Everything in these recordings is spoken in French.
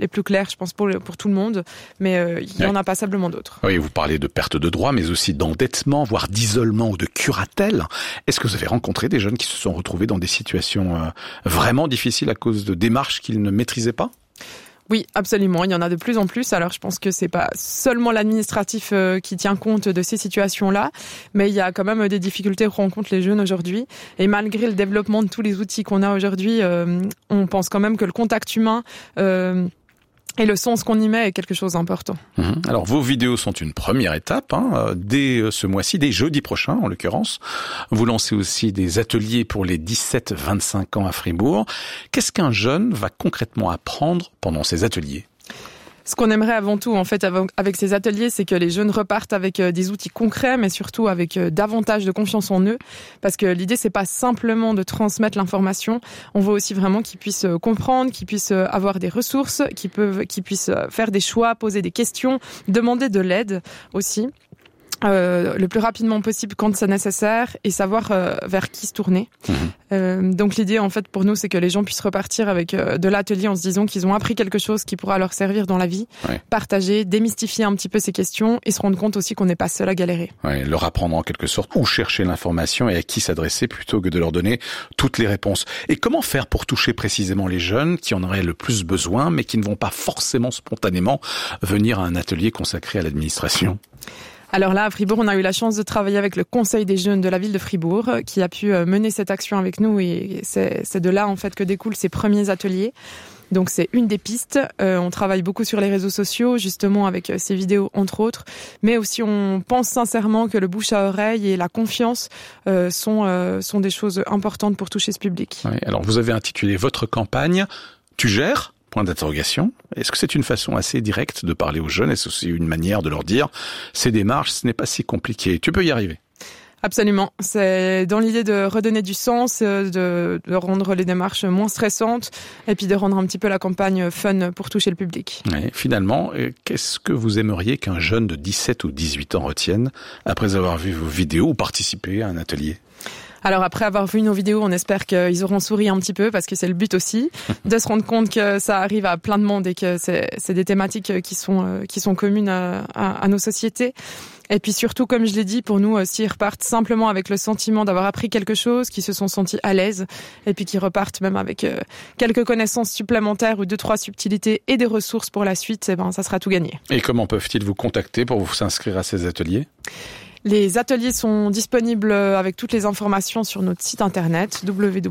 les plus claires, je pense, pour tout le monde. Mais il y en a passablement d'autres. Oui, vous parlez de perte de droits, mais aussi d'endettement, voire d'isolement ou de curatelle. Est-ce que vous avez rencontré des jeunes qui se sont retrouvés dans des situations vraiment difficiles à cause de démarches qu'ils ne maîtrisaient pas ? Oui, absolument. Il y en a de plus en plus. Alors, je pense que c'est pas seulement l'administratif qui tient compte de ces situations-là, mais il y a quand même des difficultés que rencontrent les jeunes aujourd'hui. Et malgré le développement de tous les outils qu'on a aujourd'hui, on pense quand même que le contact humain et le sens qu'on y met est quelque chose d'important. Alors, vos vidéos sont une première étape. Dès ce mois-ci, dès jeudi prochain en l'occurrence, vous lancez aussi des ateliers pour les 17-25 ans à Fribourg. Qu'est-ce qu'un jeune va concrètement apprendre pendant ces ateliers ? Ce qu'on aimerait avant tout, en fait, avec ces ateliers, c'est que les jeunes repartent avec des outils concrets, mais surtout avec davantage de confiance en eux. Parce que l'idée, c'est pas simplement de transmettre l'information. On veut aussi vraiment qu'ils puissent comprendre, qu'ils puissent avoir des ressources, qu'ils puissent faire des choix, poser des questions, demander de l'aide aussi. Le plus rapidement possible quand c'est nécessaire et savoir vers qui se tourner. Donc l'idée en fait pour nous c'est que les gens puissent repartir avec de l'atelier en se disant qu'ils ont appris quelque chose qui pourra leur servir dans la vie, partager, démystifier un petit peu ces questions et se rendre compte aussi qu'on n'est pas seul à galérer. Leur apprendre en quelque sorte où chercher l'information et à qui s'adresser plutôt que de leur donner toutes les réponses. Et comment faire pour toucher précisément les jeunes qui en auraient le plus besoin mais qui ne vont pas forcément spontanément venir à un atelier consacré à l'administration ? Alors là, à Fribourg, on a eu la chance de travailler avec le Conseil des jeunes de la ville de Fribourg qui a pu mener cette action avec nous et c'est de là en fait que découlent ces premiers ateliers. Donc c'est une des pistes. On travaille beaucoup sur les réseaux sociaux, justement avec ces vidéos entre autres, mais aussi on pense sincèrement que le bouche à oreille et la confiance sont des choses importantes pour toucher ce public. Oui, alors vous avez intitulé votre campagne « Tu gères ?» Point d'interrogation. Est-ce que c'est une façon assez directe de parler aux jeunes ? Est-ce aussi une manière de leur dire ces démarches, ce n'est pas si compliqué, tu peux y arriver ? Absolument. C'est dans l'idée de redonner du sens, de rendre les démarches moins stressantes et puis de rendre un petit peu la campagne fun pour toucher le public. Et finalement, qu'est-ce que vous aimeriez qu'un jeune de 17 ou 18 ans retienne après avoir vu vos vidéos ou participé à un atelier ? Alors après avoir vu nos vidéos, on espère qu'ils auront souri un petit peu parce que c'est le but aussi, de se rendre compte que ça arrive à plein de monde et que c'est des thématiques qui sont communes à nos sociétés. Et puis surtout, comme je l'ai dit, pour nous, s'ils repartent simplement avec le sentiment d'avoir appris quelque chose, qu'ils se sont sentis à l'aise, et puis qu'ils repartent même avec quelques connaissances supplémentaires ou 2-3 subtilités et des ressources pour la suite, ça sera tout gagné. Et comment peuvent-ils vous contacter pour vous inscrire à ces ateliers ? Les ateliers sont disponibles avec toutes les informations sur notre site internet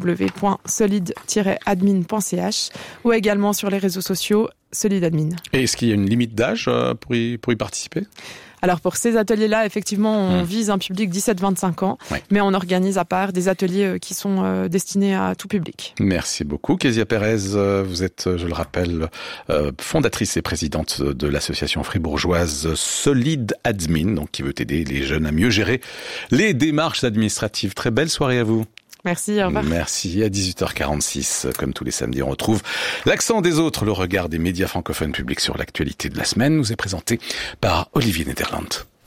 www.solid-admin.ch ou également sur les réseaux sociaux Solid Admin. Et est-ce qu'il y a une limite d'âge pour y participer ? Alors pour ces ateliers-là, effectivement, on vise un public 17-25 ans, mais on organise à part des ateliers qui sont destinés à tout public. Merci beaucoup. Kezia Pérez, vous êtes, je le rappelle, fondatrice et présidente de l'association fribourgeoise Solid Admin, donc qui veut aider les jeunes à mieux gérer les démarches administratives. Très belle soirée à vous. Merci, au revoir. Merci. À 18h46, comme tous les samedis, on retrouve l'accent des autres, le regard des médias francophones publics sur l'actualité de la semaine, nous est présenté par Olivier Nederland.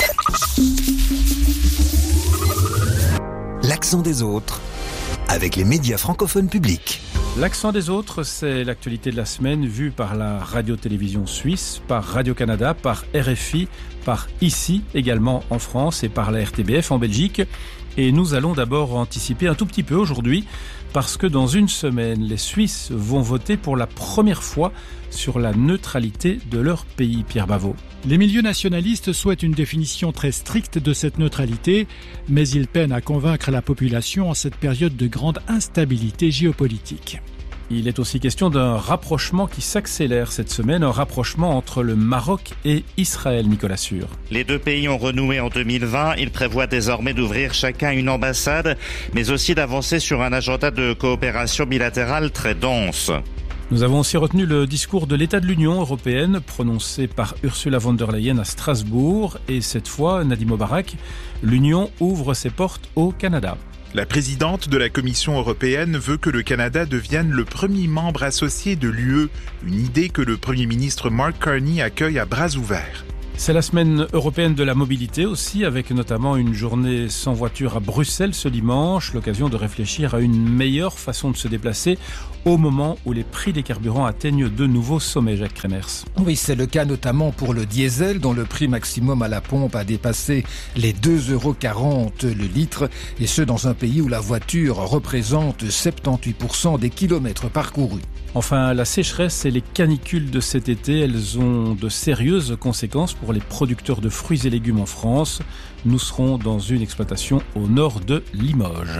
L'accent des autres, avec les médias francophones publics. L'accent des autres, c'est l'actualité de la semaine vue par la radio-télévision suisse, par Radio-Canada, par RFI, par ICI également en France et par la RTBF en Belgique. Et nous allons d'abord anticiper un tout petit peu aujourd'hui parce que dans une semaine, les Suisses vont voter pour la première fois sur la neutralité de leur pays. Pierre Bavot. Les milieux nationalistes souhaitent une définition très stricte de cette neutralité, mais ils peinent à convaincre la population en cette période de grande instabilité géopolitique. Il est aussi question d'un rapprochement qui s'accélère cette semaine, un rapprochement entre le Maroc et Israël, Nicolas Sûr. Les deux pays ont renoué en 2020. Ils prévoient désormais d'ouvrir chacun une ambassade, mais aussi d'avancer sur un agenda de coopération bilatérale très dense. Nous avons aussi retenu le discours de l'État de l'Union européenne prononcé par Ursula von der Leyen à Strasbourg. Et cette fois, Nadine Mobarak, l'Union ouvre ses portes au Canada. La présidente de la Commission européenne veut que le Canada devienne le premier membre associé de l'UE, une idée que le Premier ministre Mark Carney accueille à bras ouverts. C'est la semaine européenne de la mobilité aussi, avec notamment une journée sans voiture à Bruxelles ce dimanche, l'occasion de réfléchir à une meilleure façon de se déplacer au moment où les prix des carburants atteignent de nouveaux sommets, Jacques Kremers. Oui, c'est le cas notamment pour le diesel, dont le prix maximum à la pompe a dépassé les 2,40 € le litre, et ce dans un pays où la voiture représente 78% des kilomètres parcourus. Enfin, la sécheresse et les canicules de cet été, elles ont de sérieuses conséquences pour les producteurs de fruits et légumes en France. Nous serons dans une exploitation au nord de Limoges.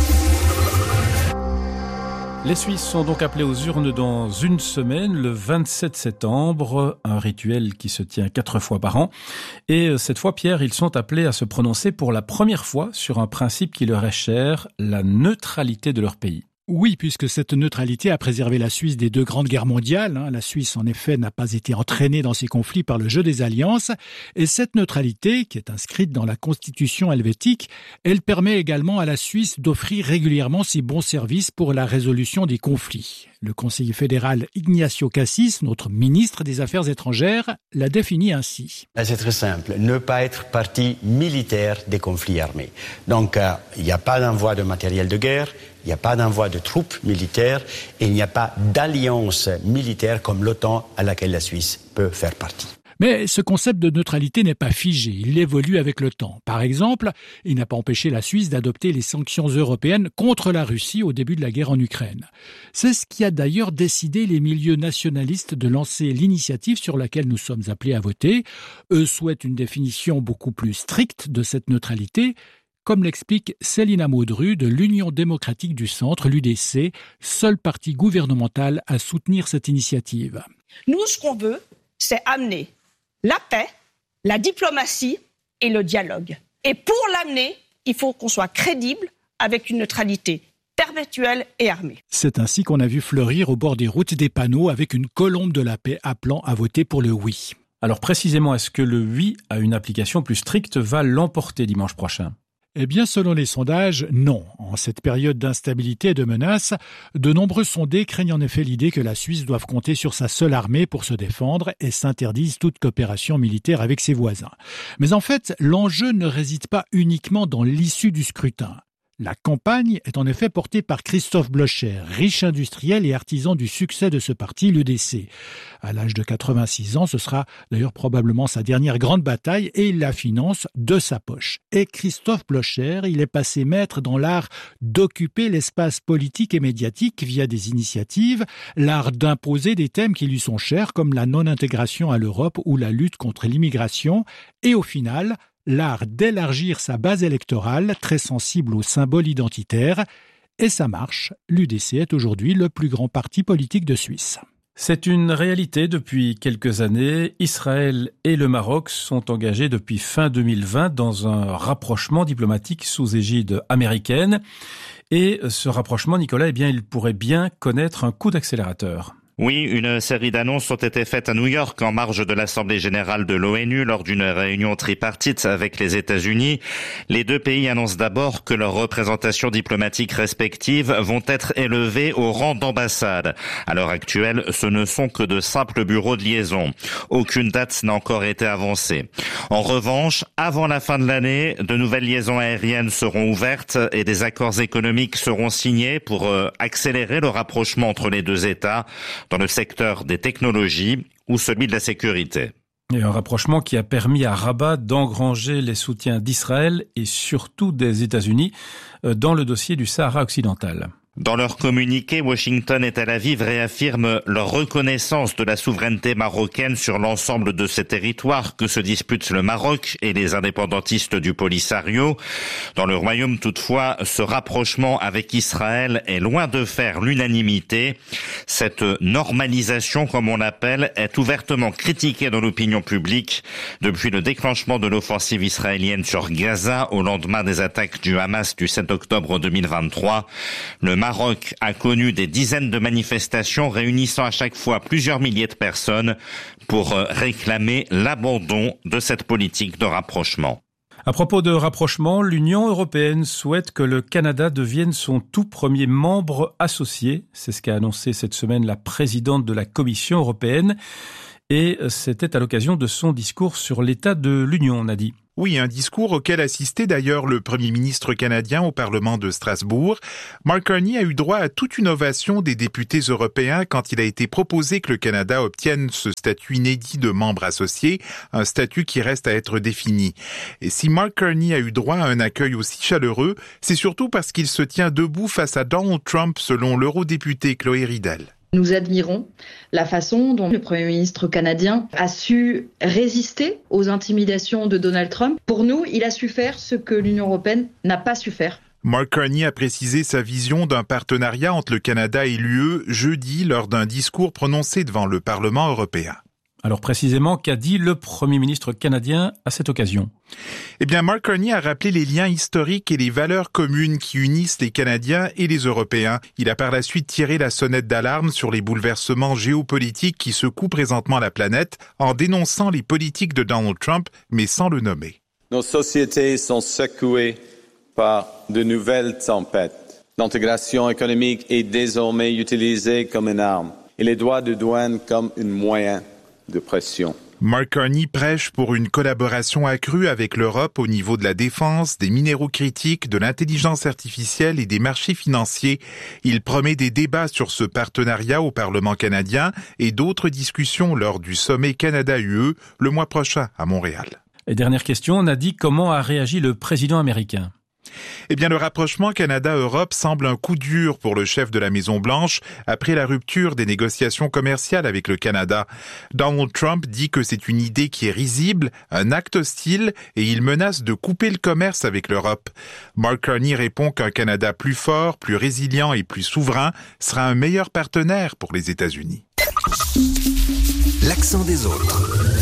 Les Suisses sont donc appelés aux urnes dans une semaine, le 27 septembre, un rituel qui se tient 4 fois par an. Et cette fois, Pierre, ils sont appelés à se prononcer pour la première fois sur un principe qui leur est cher, la neutralité de leur pays. Oui, puisque cette neutralité a préservé la Suisse des 2 grandes guerres mondiales. La Suisse, en effet, n'a pas été entraînée dans ces conflits par le jeu des alliances. Et cette neutralité, qui est inscrite dans la Constitution helvétique, elle permet également à la Suisse d'offrir régulièrement ses bons services pour la résolution des conflits. Le conseiller fédéral Ignacio Cassis, notre ministre des Affaires étrangères, l'a défini ainsi. C'est très simple, ne pas être partie militaire des conflits armés. Donc, il n'y a pas d'envoi de matériel de guerre, il n'y a pas d'envoi de troupes militaires et il n'y a pas d'alliance militaire comme l'OTAN à laquelle la Suisse peut faire partie. Mais ce concept de neutralité n'est pas figé, il évolue avec le temps. Par exemple, il n'a pas empêché la Suisse d'adopter les sanctions européennes contre la Russie au début de la guerre en Ukraine. C'est ce qui a d'ailleurs décidé les milieux nationalistes de lancer l'initiative sur laquelle nous sommes appelés à voter. Eux souhaitent une définition beaucoup plus stricte de cette neutralité, comme l'explique Célina Maudru de l'Union démocratique du Centre, l'UDC, seul parti gouvernemental à soutenir cette initiative. Nous, ce qu'on veut, c'est amener la paix, la diplomatie et le dialogue. Et pour l'amener, il faut qu'on soit crédible avec une neutralité perpétuelle et armée. C'est ainsi qu'on a vu fleurir au bord des routes des panneaux avec une colombe de la paix appelant à voter pour le oui. Alors précisément, est-ce que le oui à une application plus stricte va l'emporter dimanche prochain ? Eh bien, selon les sondages, non. En cette période d'instabilité et de menace, de nombreux sondés craignent en effet l'idée que la Suisse doive compter sur sa seule armée pour se défendre et s'interdisent toute coopération militaire avec ses voisins. Mais en fait, l'enjeu ne réside pas uniquement dans l'issue du scrutin. La campagne est en effet portée par Christophe Blocher, riche industriel et artisan du succès de ce parti, l'UDC. À l'âge de 86 ans, ce sera d'ailleurs probablement sa dernière grande bataille et il la finance de sa poche. Et Christophe Blocher, il est passé maître dans l'art d'occuper l'espace politique et médiatique via des initiatives, l'art d'imposer des thèmes qui lui sont chers comme la non-intégration à l'Europe ou la lutte contre l'immigration et au final, l'art d'élargir sa base électorale, très sensible aux symboles identitaires. Et ça marche, l'UDC est aujourd'hui le plus grand parti politique de Suisse. C'est une réalité depuis quelques années. Israël et le Maroc sont engagés depuis fin 2020 dans un rapprochement diplomatique sous égide américaine. Et ce rapprochement, Nicolas, il pourrait bien connaître un coup d'accélérateur. Oui, une série d'annonces ont été faites à New York en marge de l'Assemblée générale de l'ONU lors d'une réunion tripartite avec les États-Unis. Les 2 pays annoncent d'abord que leurs représentations diplomatiques respectives vont être élevées au rang d'ambassade. À l'heure actuelle, ce ne sont que de simples bureaux de liaison. Aucune date n'a encore été avancée. En revanche, avant la fin de l'année, de nouvelles liaisons aériennes seront ouvertes et des accords économiques seront signés pour accélérer le rapprochement entre les 2 États dans le secteur des technologies ou celui de la sécurité. Et un rapprochement qui a permis à Rabat d'engranger les soutiens d'Israël et surtout des États-Unis dans le dossier du Sahara occidental. Dans leur communiqué, Washington et Tel Aviv réaffirment leur reconnaissance de la souveraineté marocaine sur l'ensemble de ces territoires que se disputent le Maroc et les indépendantistes du Polisario. Dans le Royaume, toutefois, ce rapprochement avec Israël est loin de faire l'unanimité. Cette normalisation, comme on l'appelle, est ouvertement critiquée dans l'opinion publique depuis le déclenchement de l'offensive israélienne sur Gaza au lendemain des attaques du Hamas du 7 octobre 2023. Le Maroc a connu des dizaines de manifestations réunissant à chaque fois plusieurs milliers de personnes pour réclamer l'abandon de cette politique de rapprochement. À propos de rapprochement, l'Union européenne souhaite que le Canada devienne son tout premier membre associé. C'est ce qu'a annoncé cette semaine la présidente de la Commission européenne. et c'était à l'occasion de son discours sur l'état de l'Union, on a dit. Oui, un discours auquel assistait d'ailleurs le Premier ministre canadien au Parlement de Strasbourg. Mark Carney a eu droit à toute une ovation des députés européens quand il a été proposé que le Canada obtienne ce statut inédit de membre associé, un statut qui reste à être défini. Et si Mark Carney a eu droit à un accueil aussi chaleureux, c'est surtout parce qu'il se tient debout face à Donald Trump, selon l'eurodéputée Chloé Riddell. Nous admirons la façon dont le Premier ministre canadien a su résister aux intimidations de Donald Trump. Pour nous, il a su faire ce que l'Union européenne n'a pas su faire. Mark Carney a précisé sa vision d'un partenariat entre le Canada et l'UE jeudi lors d'un discours prononcé devant le Parlement européen. Alors précisément, qu'a dit le Premier ministre canadien à cette occasion ? Eh bien, Mark Carney a rappelé les liens historiques et les valeurs communes qui unissent les Canadiens et les Européens. Il a par la suite tiré la sonnette d'alarme sur les bouleversements géopolitiques qui secouent présentement la planète en dénonçant les politiques de Donald Trump, mais sans le nommer. Nos sociétés sont secouées par de nouvelles tempêtes. L'intégration économique est désormais utilisée comme une arme et les droits de douane comme un moyen de pression. Mark Carney prêche pour une collaboration accrue avec l'Europe au niveau de la défense, des minéraux critiques, de l'intelligence artificielle et des marchés financiers. Il promet des débats sur ce partenariat au Parlement canadien et d'autres discussions lors du sommet Canada-UE le mois prochain à Montréal. Et dernière question, on a dit comment a réagi le président américain ? Eh bien, le rapprochement Canada-Europe semble un coup dur pour le chef de la Maison-Blanche après la rupture des négociations commerciales avec le Canada. Donald Trump dit que c'est une idée qui est risible, un acte hostile, et il menace de couper le commerce avec l'Europe. Mark Carney répond qu'un Canada plus fort, plus résilient et plus souverain sera un meilleur partenaire pour les États-Unis. L'accent des autres.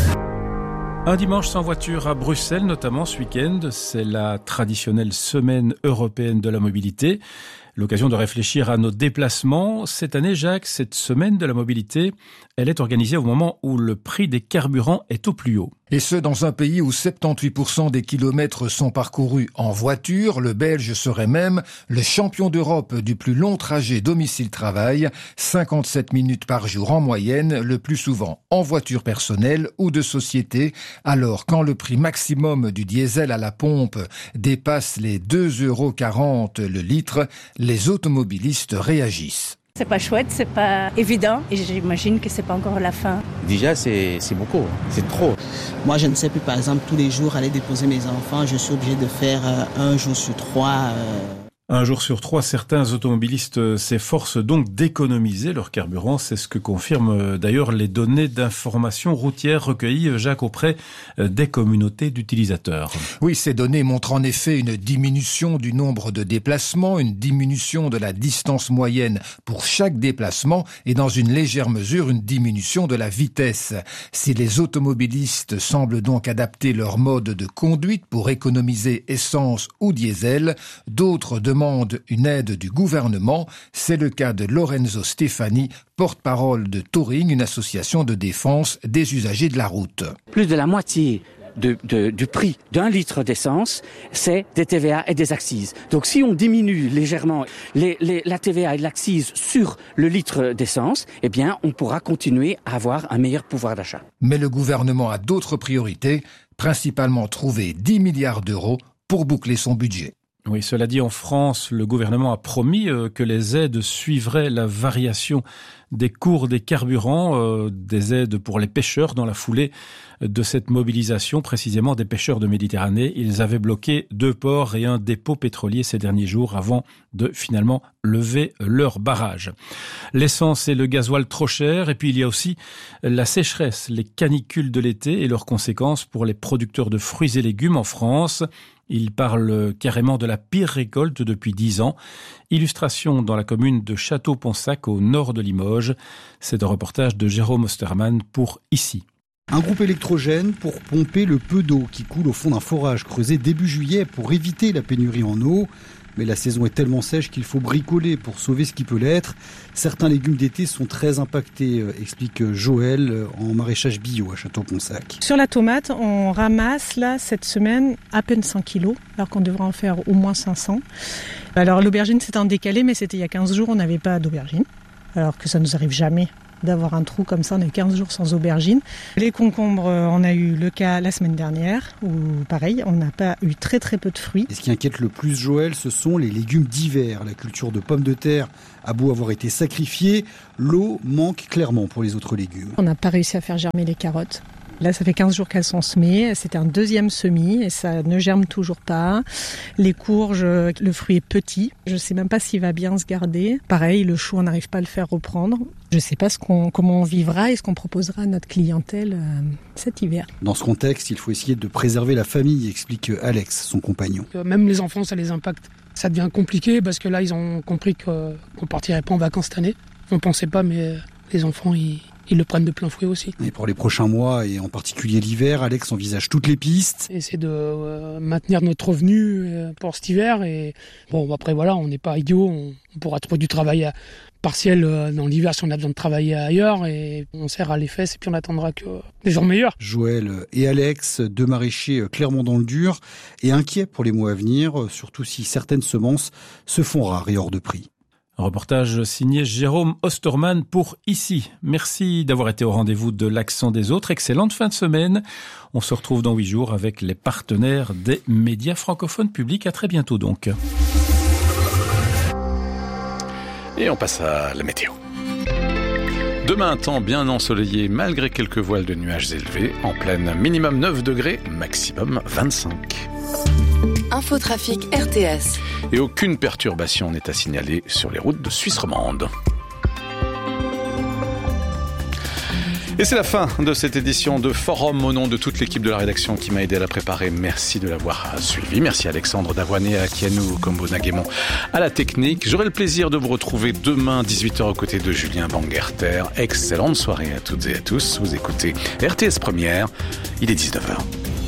Un dimanche sans voiture à Bruxelles, notamment ce week-end, c'est la traditionnelle semaine européenne de la mobilité. L'occasion de réfléchir à nos déplacements. Cette année, Jacques, cette semaine de la mobilité, elle est organisée au moment où le prix des carburants est au plus haut. Et ce, dans un pays où 78% des kilomètres sont parcourus en voiture, le Belge serait même le champion d'Europe du plus long trajet domicile-travail, 57 minutes par jour en moyenne, le plus souvent en voiture personnelle ou de société. Alors, quand le prix maximum du diesel à la pompe dépasse les 2,40 € le litre, les automobilistes réagissent. C'est pas chouette, c'est pas évident et j'imagine que c'est pas encore la fin. Déjà, c'est beaucoup, c'est trop. Moi, je ne sais plus, par exemple, tous les jours aller déposer mes enfants. Je suis obligé de faire un jour sur 3. Un jour sur 3, certains automobilistes s'efforcent donc d'économiser leur carburant. C'est ce que confirment d'ailleurs les données d'information routière recueillies, Jacques, auprès des communautés d'utilisateurs. Oui, ces données montrent en effet une diminution du nombre de déplacements, une diminution de la distance moyenne pour chaque déplacement et dans une légère mesure une diminution de la vitesse. Si les automobilistes semblent donc adapter leur mode de conduite pour économiser essence ou diesel, d'autres demandent une aide du gouvernement. C'est le cas de Lorenzo Stefani, porte-parole de Touring, une association de défense des usagers de la route. Plus de la moitié du prix d'un litre d'essence, c'est des TVA et des accises. Donc si on diminue légèrement la TVA et l'accise sur le litre d'essence, eh bien on pourra continuer à avoir un meilleur pouvoir d'achat. Mais le gouvernement a d'autres priorités, principalement trouver 10 milliards d'euros pour boucler son budget. Oui, cela dit, en France, le gouvernement a promis que les aides suivraient la variation des cours des carburants, des aides pour les pêcheurs dans la foulée de cette mobilisation, précisément des pêcheurs de Méditerranée. Ils avaient bloqué 2 ports et un dépôt pétrolier ces derniers jours avant de finalement lever leur barrage. L'essence et le gasoil trop chers, et puis il y a aussi la sécheresse, les canicules de l'été et leurs conséquences pour les producteurs de fruits et légumes en France. Il parle carrément de la pire récolte depuis 10 ans. Illustration dans la commune de Château-Ponsac au nord de Limoges. C'est un reportage de Jérôme Osterman pour Ici. Un groupe électrogène pour pomper le peu d'eau qui coule au fond d'un forage creusé début juillet pour éviter la pénurie en eau. Mais la saison est tellement sèche qu'il faut bricoler pour sauver ce qui peut l'être. Certains légumes d'été sont très impactés, explique Joël, en maraîchage bio à Château-Ponsac. Sur la tomate, on ramasse là cette semaine à peine 100 kilos, alors qu'on devrait en faire au moins 500. Alors l'aubergine c'est en décalé, mais c'était il y a 15 jours, on n'avait pas d'aubergine, alors que ça nous arrive jamais d'avoir un trou comme ça. On a eu 15 jours sans aubergines. Les concombres, on a eu le cas la semaine dernière où pareil, on n'a pas eu très peu de fruits. Et ce qui inquiète le plus Joël, ce sont les légumes d'hiver. La culture de pommes de terre a beau avoir été sacrifiée, l'eau manque clairement pour les autres légumes. On n'a pas réussi à faire germer les carottes. Là, ça fait 15 jours qu'elles sont semées. C'était un deuxième semis et ça ne germe toujours pas. Les courges, le fruit est petit. Je ne sais même pas s'il va bien se garder. Pareil, le chou, on n'arrive pas à le faire reprendre. Je ne sais pas comment on vivra et ce qu'on proposera à notre clientèle cet hiver. Dans ce contexte, il faut essayer de préserver la famille, explique Alex, son compagnon. Même les enfants, ça les impacte. Ça devient compliqué parce que là, ils ont compris qu'on ne partirait pas en vacances cette année. On ne pensait pas, mais les enfants, ils le prennent de plein fouet aussi. Et pour les prochains mois, et en particulier l'hiver, Alex envisage toutes les pistes. Essayer de maintenir notre revenu pour cet hiver. Et bon, après, voilà, on n'est pas idiots. On pourra trouver du travail partiel dans l'hiver si on a besoin de travailler ailleurs. Et on serre à les fesses et puis on attendra que des jours meilleurs. Joël et Alex, deux maraîchers clairement dans le dur et inquiets pour les mois à venir, surtout si certaines semences se font rares et hors de prix. Un reportage signé Jérôme Osterman pour Ici. Merci d'avoir été au rendez-vous de l'Accent des autres. Excellente fin de semaine. On se retrouve dans 8 jours avec les partenaires des médias francophones publics. À très bientôt donc. Et on passe à la météo. Demain, un temps bien ensoleillé malgré quelques voiles de nuages élevés. En pleine, minimum 9 degrés, maximum 25. Infotrafic RTS. Et aucune perturbation n'est à signaler sur les routes de Suisse romande. Et c'est la fin de cette édition de Forum. Au nom de toute l'équipe de la rédaction qui m'a aidé à la préparer, merci de l'avoir suivi. Merci Alexandre Davoiné, à Kianou, Combo Naguémon à la technique. J'aurai le plaisir de vous retrouver demain 18h aux côtés de Julien Bangerter. Excellente soirée à toutes et à tous. Vous écoutez RTS Première. Il est 19h.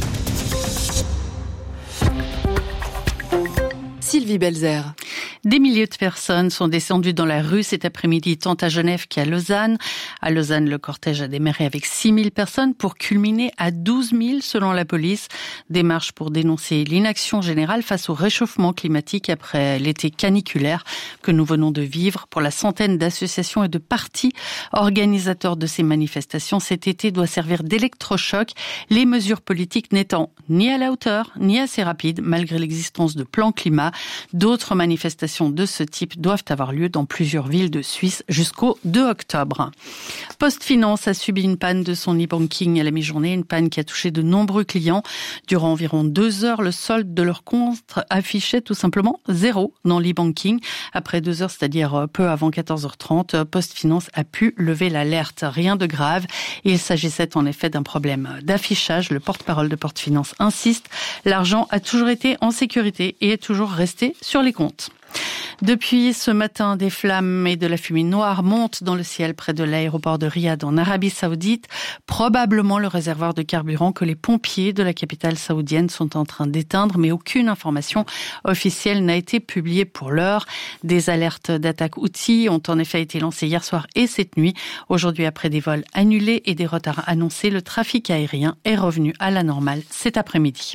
Sylvie Belzer. Des milliers de personnes sont descendues dans la rue cet après-midi, tant à Genève qu'à Lausanne. À Lausanne, le cortège a démarré avec 6 000 personnes pour culminer à 12 000 selon la police. Des marches pour dénoncer l'inaction générale face au réchauffement climatique après l'été caniculaire que nous venons de vivre. Pour la centaine d'associations et de partis organisateurs de ces manifestations, cet été doit servir d'électrochoc, les mesures politiques n'étant ni à la hauteur, ni assez rapides, malgré l'existence de plans climat. D'autres manifestations de ce type doivent avoir lieu dans plusieurs villes de Suisse jusqu'au 2 octobre. PostFinance a subi une panne de son e-banking à la mi-journée, une panne qui a touché de nombreux clients. Durant environ 2 heures, le solde de leur compte affichait tout simplement 0 dans l'e-banking. Après 2 heures, c'est-à-dire peu avant 14h30, PostFinance a pu lever l'alerte. Rien de grave. Il s'agissait en effet d'un problème d'affichage. Le porte-parole de PostFinance insiste. L'argent a toujours été en sécurité et est toujours resté sur les comptes. Depuis ce matin, des flammes et de la fumée noire montent dans le ciel près de l'aéroport de Riyad en Arabie Saoudite, probablement le réservoir de carburant que les pompiers de la capitale saoudienne sont en train d'éteindre, mais aucune information officielle n'a été publiée pour l'heure. Des alertes d'attaque Houthi ont en effet été lancées hier soir et cette nuit. Aujourd'hui, après des vols annulés et des retards annoncés, le trafic aérien est revenu à la normale cet après-midi.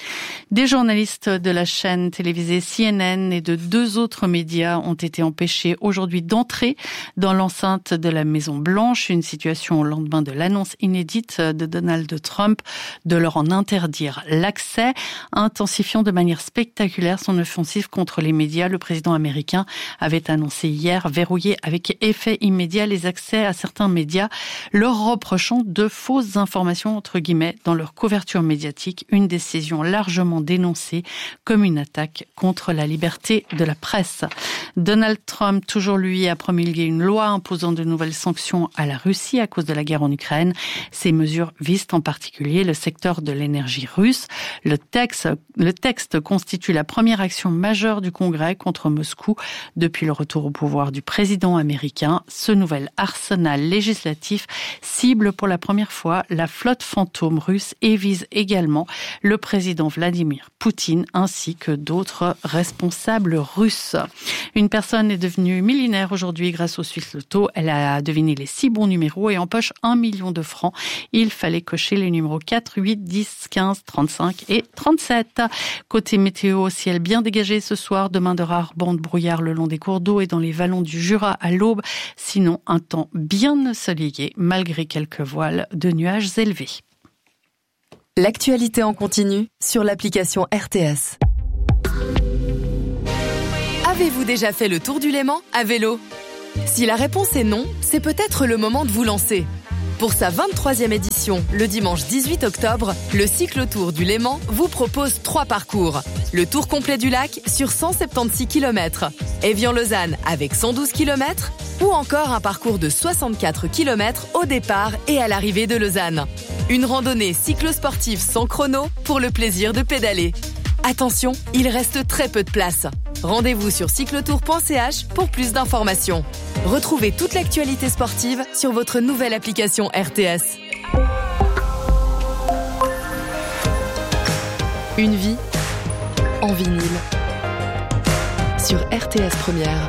Des journalistes de la chaîne télévisée CNN et de 2 autres médias ont été empêchés aujourd'hui d'entrer dans l'enceinte de la Maison-Blanche, une situation au lendemain de l'annonce inédite de Donald Trump de leur en interdire l'accès, intensifiant de manière spectaculaire son offensive contre les médias. Le président américain avait annoncé hier verrouiller avec effet immédiat les accès à certains médias, leur reprochant de fausses informations entre guillemets dans leur couverture médiatique, une décision largement dénoncée comme une attaque contre la liberté de la presse. Donald Trump, toujours lui, a promulgué une loi imposant de nouvelles sanctions à la Russie à cause de la guerre en Ukraine. Ces mesures visent en particulier le secteur de l'énergie russe. Le texte constitue la première action majeure du Congrès contre Moscou depuis le retour au pouvoir du président américain. Ce nouvel arsenal législatif cible pour la première fois la flotte fantôme russe et vise également le président président Vladimir Poutine ainsi que d'autres responsables russes. Une personne est devenue millionnaire aujourd'hui grâce au Suisse Loto. Elle a deviné les 6 bons numéros et empoche 1 million de francs. Il fallait cocher les numéros 4, 8, 10, 15, 35 et 37. Côté météo, ciel bien dégagé ce soir. Demain, de rares bancs de brouillard le long des cours d'eau et dans les vallons du Jura à l'aube. Sinon, un temps bien ensoleillé malgré quelques voiles de nuages élevés. L'actualité en continu sur l'application RTS. Avez-vous déjà fait le tour du Léman à vélo ? Si la réponse est non, c'est peut-être le moment de vous lancer. Pour sa 23e édition, le dimanche 18 octobre, le cyclotour du Léman vous propose 3 parcours. Le tour complet du lac sur 176 km, Évian-Lausanne avec 112 km, ou encore un parcours de 64 km au départ et à l'arrivée de Lausanne. Une randonnée cyclosportive sans chrono pour le plaisir de pédaler. Attention, il reste très peu de place. Rendez-vous sur cyclotour.ch pour plus d'informations. Retrouvez toute l'actualité sportive sur votre nouvelle application RTS. Une vie en vinyle sur RTS Première.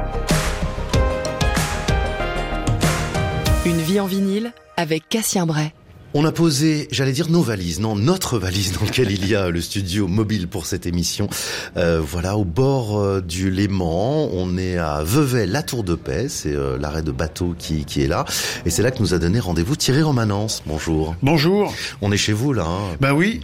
Une vie en vinyle avec Cassien Bray. On a posé, j'allais dire nos valises, non, notre valise dans laquelle il y a le studio mobile pour cette émission. Voilà, au bord du Léman, on est à Vevey, la Tour de Paix, c'est l'arrêt de bateau qui est là. Et c'est là que nous a donné rendez-vous Thierry Romanens. Bonjour. Bonjour. On est chez vous là. Hein. Ben oui,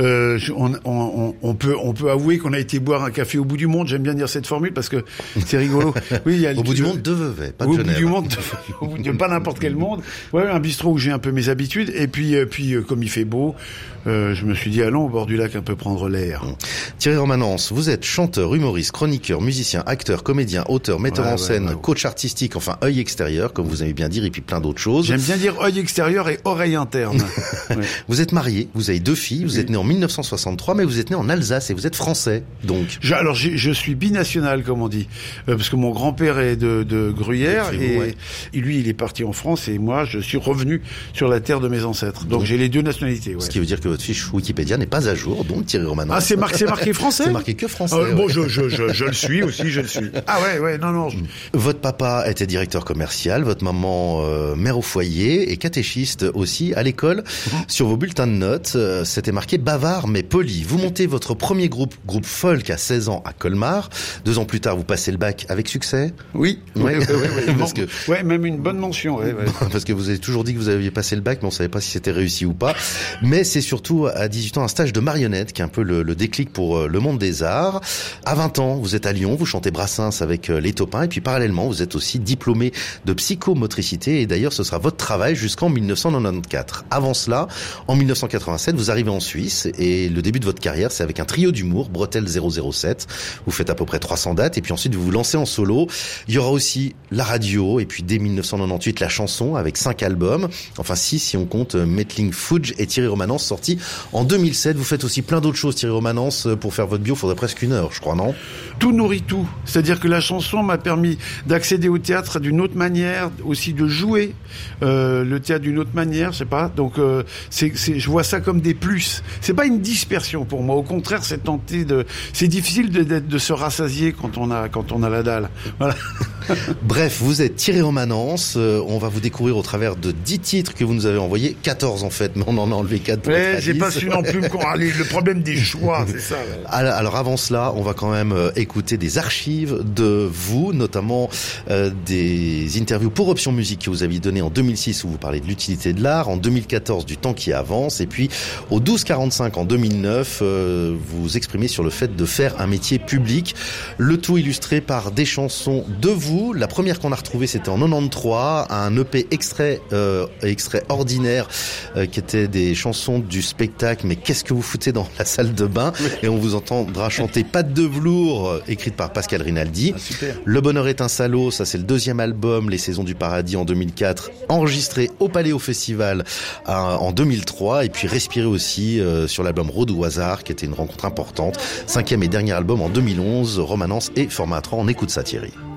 on peut avouer qu'on a été boire un café au bout du monde. J'aime bien dire cette formule parce que c'est rigolo. Oui, il y a au bout du monde de Vevey, pas de Genève. Au bout du monde, au bout de pas n'importe quel monde. Ouais, un bistrot où j'ai un peu mes habitudes. Et puis comme il fait beau, je me suis dit allons au bord du lac un peu prendre l'air. Thierry Romanens, vous êtes chanteur, humoriste, chroniqueur, musicien, acteur, comédien, auteur, metteur en scène, coach artistique, enfin œil extérieur, comme vous aimez bien dire, et puis plein d'autres choses. J'aime bien dire œil extérieur et oreille interne. Ouais. Vous êtes marié, vous avez 2 filles, vous êtes né en 1963, mais vous êtes né en Alsace et vous êtes français, donc. Je suis binational, comme on dit, parce que mon grand-père est de Gruyère et lui il est parti en France et moi je suis revenu sur la terre de mes ancêtres. Donc j'ai les 2 nationalités. Ouais. Ce qui veut dire que votre fiche Wikipédia n'est pas à jour, donc Thierry Romanens. Ah, c'est marqué français. C'est marqué que français. Bon, je le suis aussi, je le suis. Ah ouais, non. Votre papa était directeur commercial, votre maman mère au foyer et catéchiste aussi à l'école. Sur vos bulletins de notes, c'était marqué bavard mais poli. Vous montez votre premier groupe folk à 16 ans à Colmar. 2 ans plus tard, vous passez le bac avec succès. Oui. Ouais. Ouais, même une bonne mention. Ouais. Parce que vous avez toujours dit que vous aviez passé le bac, mais on savait pas si c'était réussi ou pas. Mais c'est surtout à 18 ans un stage de marionnette qui est un peu le déclic pour le monde des arts. À 20 ans, vous êtes à Lyon, vous chantez Brassens avec les Taupins et puis parallèlement, vous êtes aussi diplômé de psychomotricité et d'ailleurs ce sera votre travail jusqu'en 1994. Avant cela, en 1987, vous arrivez en Suisse et le début de votre carrière, c'est avec un trio d'humour, Bretel 007. Vous faites à peu près 300 dates et puis ensuite vous vous lancez en solo. Il y aura aussi la radio et puis dès 1998 la chanson avec 5 albums, enfin 6 si on compte Mettling Fudge et Thierry Romanens sorti en 2007. Vous faites aussi plein d'autres choses, Thierry Romanens. Pour faire votre bio, il faudrait presque 1 heure, je crois, non ? Tout nourrit tout. C'est-à-dire que la chanson m'a permis d'accéder au théâtre d'une autre manière, aussi de jouer le théâtre d'une autre manière, je sais pas. Donc je vois ça comme des plus. C'est pas une dispersion pour moi. Au contraire, c'est difficile de se rassasier quand on a la dalle. Voilà. Bref, vous êtes Thierry Romanens. On va vous découvrir au travers de 10 titres que vous nous avez envoyés. 14 en fait, mais on en a enlevé 4 pour j'ai pas su non plus le problème des choix, c'est ça. Ouais. Alors avant cela, on va quand même écouter des archives de vous, notamment des interviews pour Option Musique que vous aviez données en 2006 où vous parlez de l'utilité de l'art, en 2014 du temps qui avance, et puis au 1245 en 2009, vous exprimez sur le fait de faire un métier public. Le tout illustré par des chansons de vous. La première qu'on a retrouvée, c'était en 93, un EP extrait ordinaire qui était des chansons du spectacle Mais qu'est-ce que vous foutez dans la salle de bain ? Et on vous entendra chanter Patte de velours, écrite par Pascal Rinaldi. Le bonheur est un salaud, ça c'est le 2e album, Les Saisons du Paradis en 2004, enregistré au Paléo Festival en 2003, et puis respiré aussi sur l'album Road au hasard, qui était une rencontre importante. 5e et dernier album en 2011, Romanens et Format 3. On écoute ça, Thierry.